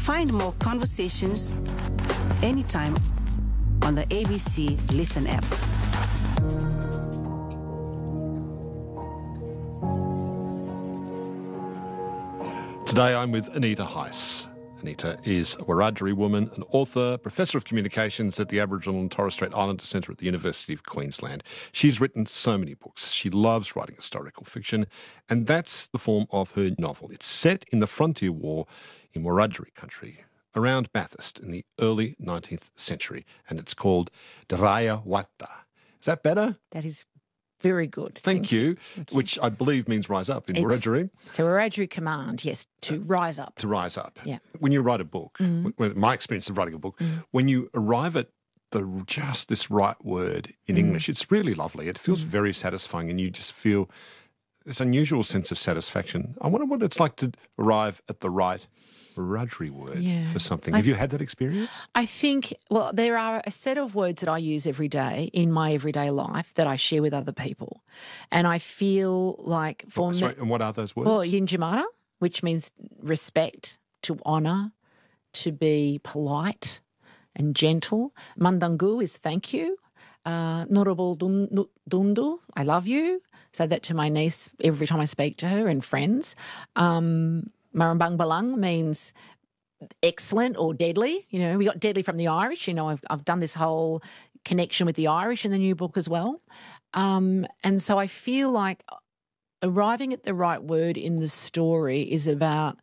Find more conversations anytime on the ABC Listen app. Today I'm with Anita Heiss. Anita is a Wiradjuri woman, an author, professor of communications at the Aboriginal and Torres Strait Islander Centre at the University of Queensland. She's written so many books. She loves writing historical fiction, and that's the form of her novel. It's set in the Frontier War in Wiradjuri country, around Bathurst in the early 19th century, and it's called Daraya Watta. Is that better? That is very good. Thank you. Which I believe means rise up in Wiradjuri. It's a Wiradjuri command, yes, to rise up. To rise up. Yeah. When you write a book, my experience of writing a book, when you arrive at just this right word in English, it's really lovely. It feels very satisfying, and you just feel this unusual sense of satisfaction. I wonder what it's like to arrive at the right Wiradjuri word for something. Have you had that experience? I think, well, there are a set of words that I use every day in my everyday life that I share with other people. And I feel like for me... Sorry, and what are those words? Well, Yinjimara, which means respect, to honour, to be polite and gentle. Mandangu is thank you. Norabul dundu, I love you. Say that to my niece every time I speak to her and friends. Marambang Balang means excellent or deadly. You know, we got deadly from the Irish. You know, I've done this whole connection with the Irish in the new book as well. And so I feel like arriving at the right word in the story is about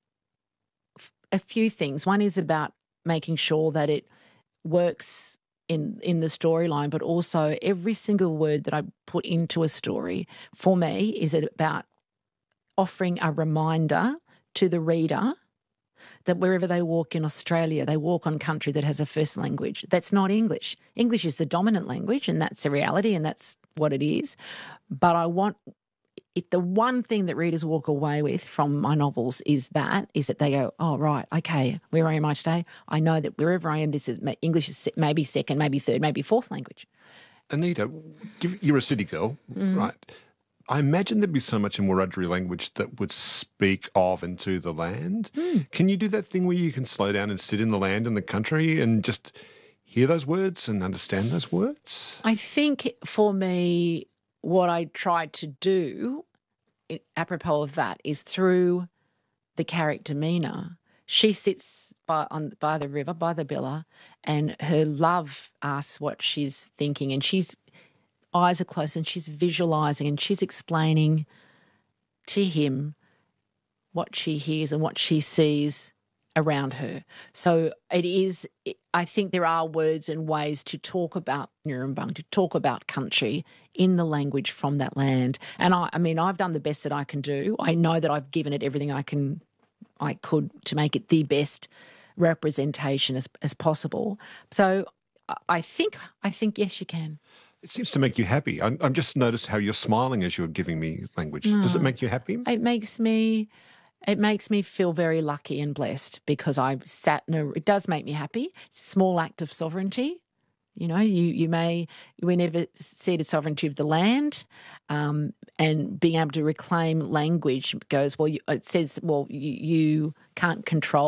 a few things. One is about making sure that it works in the storyline, but also every single word that I put into a story for me is about offering a reminder to the reader that wherever they walk in Australia, they walk on country that has a first language. That's not English. English is the dominant language, and that's the reality, and that's what it is. But I want, if the one thing that readers walk away with from my novels is that they go, oh, right, okay, where am I today? I know that wherever I am, English is maybe second, maybe third, maybe fourth language. Anita, you're a city girl, right? I imagine there'd be so much in Wiradjuri language that would speak of and to the land. Can you do that thing where you can slow down and sit in the land and the country and just hear those words and understand those words? I think for me, what I tried to do, apropos of that, is through the character Mina. She sits by the river, by the Billa, and her love asks what she's thinking, and she's eyes are closed and she's visualising and she's explaining to him what she hears and what she sees around her. So I think there are words and ways to talk about Ngurumbang, to talk about country in the language from that land. And I mean, I've done the best that I can do. I know that I've given it everything I could to make it the best representation as possible. So I think yes, you can. It seems to make you happy. I'm just noticed how you're smiling as you're giving me language. Does it make you happy? It makes me feel very lucky and blessed because I've sat it does make me happy. It's a small act of sovereignty. You know, we never ceded sovereignty of the land, and being able to reclaim language goes, well, it says, well, you can't control